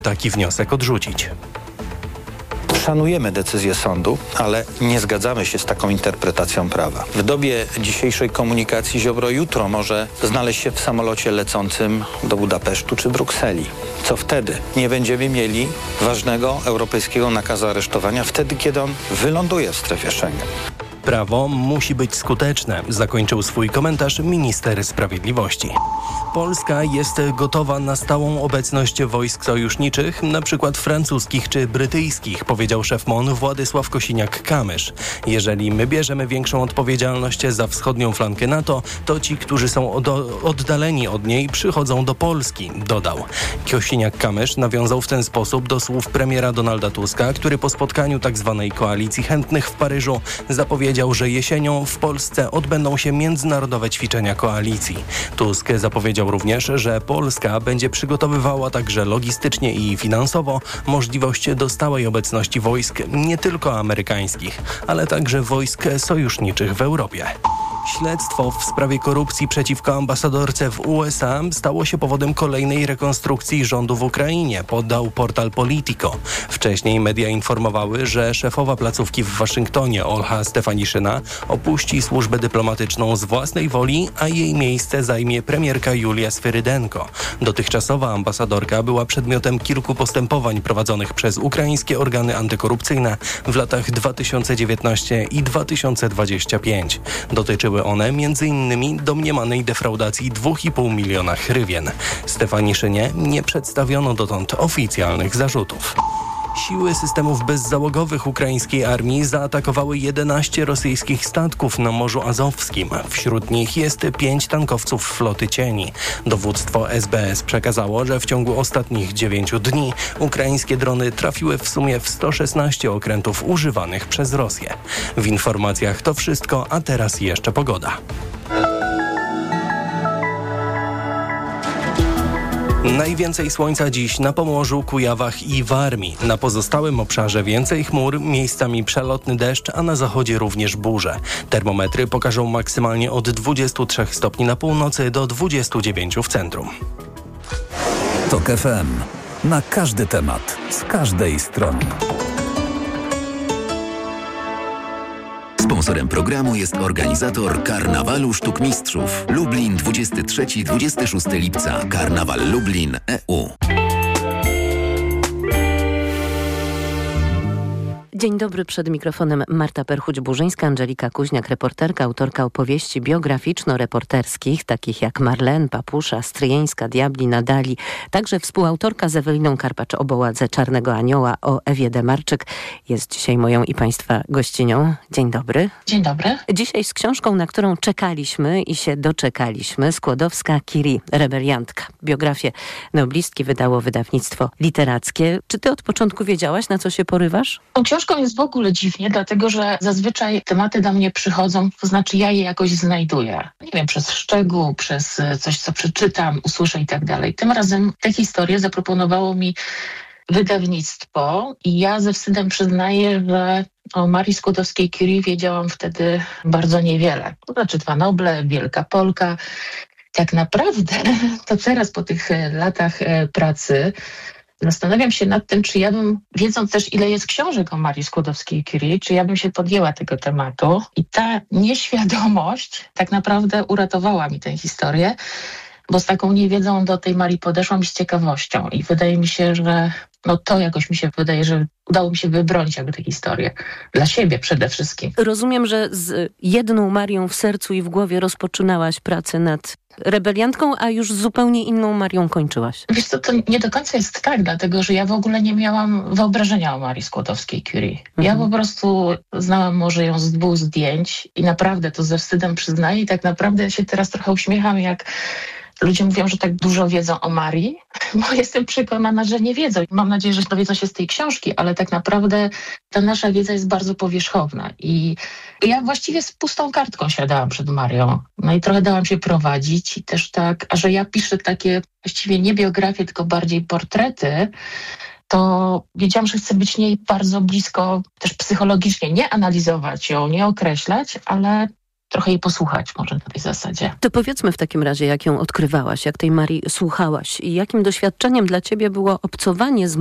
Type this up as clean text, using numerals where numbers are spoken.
taki wniosek odrzucić. Szanujemy decyzję sądu, ale nie zgadzamy się z taką interpretacją prawa. W dobie dzisiejszej komunikacji Ziobro jutro może znaleźć się w samolocie lecącym do Budapesztu czy Brukseli. Co wtedy? Nie będziemy mieli ważnego europejskiego nakazu aresztowania wtedy, kiedy on wyląduje w strefie Schengen. Prawo musi być skuteczne, zakończył swój komentarz minister sprawiedliwości. Polska jest gotowa na stałą obecność wojsk sojuszniczych, np. francuskich czy brytyjskich, powiedział szef MON Władysław Kosiniak-Kamysz. Jeżeli my bierzemy większą odpowiedzialność za wschodnią flankę NATO, to ci, którzy są oddaleni od niej, przychodzą do Polski, dodał. Kosiniak-Kamysz nawiązał w ten sposób do słów premiera Donalda Tuska, który po spotkaniu tzw. koalicji chętnych w Paryżu zapowiedział, że jesienią w Polsce odbędą się międzynarodowe ćwiczenia koalicji. Tusk zapowiedział również, że Polska będzie przygotowywała także logistycznie i finansowo możliwość do stałej obecności wojsk nie tylko amerykańskich, ale także wojsk sojuszniczych w Europie. Śledztwo w sprawie korupcji przeciwko ambasadorce w USA stało się powodem kolejnej rekonstrukcji rządu w Ukrainie, podał portal Politico. Wcześniej media informowały, że szefowa placówki w Waszyngtonie Olha Stefaniszyna opuści służbę dyplomatyczną z własnej woli, a jej miejsce zajmie premierka Julia Swyrydenko. Dotychczasowa ambasadorka była przedmiotem kilku postępowań prowadzonych przez ukraińskie organy antykorupcyjne w latach 2019 i 2025. Dotyczyły one m.in. domniemanej defraudacji 2,5 miliona hrywien. Stefaniszynie nie przedstawiono dotąd oficjalnych zarzutów. Siły systemów bezzałogowych ukraińskiej armii zaatakowały 11 rosyjskich statków na Morzu Azowskim. Wśród nich jest 5 tankowców floty cieni. Dowództwo SBS przekazało, że w ciągu ostatnich 9 dni ukraińskie drony trafiły w sumie w 116 okrętów używanych przez Rosję. W informacjach to wszystko, a teraz jeszcze pogoda. Najwięcej słońca dziś na Pomorzu, Kujawach i Warmii. Na pozostałym obszarze więcej chmur, miejscami przelotny deszcz, a na zachodzie również burze. Termometry pokażą maksymalnie od 23 stopni na północy do 29 w centrum. TOK FM. Na każdy temat, z każdej strony. Sponsorem programu jest organizator Karnawalu Sztuk Mistrzów. Lublin 23-26 lipca. Karnawal Lublin EU. Dzień dobry, przed mikrofonem Marta Perchuć-Burzyńska, Angelika Kuźniak, reporterka, autorka opowieści biograficzno-reporterskich, takich jak Marlen, Papusza, Stryjeńska, Diabli, Nadali, także współautorka z Eweliną Karpacz-Oboładze Czarnego Anioła o Ewie Demarczyk. Jest dzisiaj moją i Państwa gościnią. Dzień dobry. Dzień dobry. Dzisiaj z książką, na którą czekaliśmy i się doczekaliśmy. Skłodowska-Curie, rebeliantka. Biografię noblistki wydało wydawnictwo literackie. Czy ty od początku wiedziałaś, na co się porywasz? Tą książką jest w ogóle dziwnie, dlatego że zazwyczaj tematy do mnie przychodzą, to znaczy ja je jakoś znajduję. Nie wiem, przez szczegół, przez coś, co przeczytam, usłyszę i tak dalej. Tym razem tę historię zaproponowało mi wydawnictwo i ja ze wstydem przyznaję, że o Marii Skłodowskiej-Curie wiedziałam wtedy bardzo niewiele. To znaczy 2 Noble, Wielka Polka. Tak naprawdę to teraz po tych latach pracy zastanawiam się nad tym, czy ja bym, wiedząc też ile jest książek o Marii Skłodowskiej-Curie, czy ja bym się podjęła tego tematu. I ta nieświadomość tak naprawdę uratowała mi tę historię, bo z taką niewiedzą do tej Marii podeszłam z ciekawością i wydaje mi się, że to jakoś mi się wydaje, że udało mi się wybronić jakby tę historię. Dla siebie przede wszystkim. Rozumiem, że z jedną Marią w sercu i w głowie rozpoczynałaś pracę nad rebeliantką, a już z zupełnie inną Marią kończyłaś. Wiesz co, to nie do końca jest tak, dlatego że ja w ogóle nie miałam wyobrażenia o Marii Skłodowskiej-Curie. Ja po prostu znałam może ją z 2 zdjęć i naprawdę to ze wstydem przyznaję i tak naprawdę się teraz trochę uśmiecham, jak ludzie mówią, że tak dużo wiedzą o Marii, bo jestem przekonana, że nie wiedzą. Mam nadzieję, że dowiedzą się z tej książki, ale tak naprawdę ta nasza wiedza jest bardzo powierzchowna. I ja właściwie z pustą kartką siadałam przed Marią. No i trochę dałam się prowadzić i też tak, a że ja piszę takie właściwie nie biografie, tylko bardziej portrety, to wiedziałam, że chcę być niej bardzo blisko też psychologicznie, nie analizować ją, nie określać, ale trochę jej posłuchać może na tej zasadzie. To powiedzmy w takim razie, jak ją odkrywałaś, jak tej Marii słuchałaś i jakim doświadczeniem dla ciebie było obcowanie z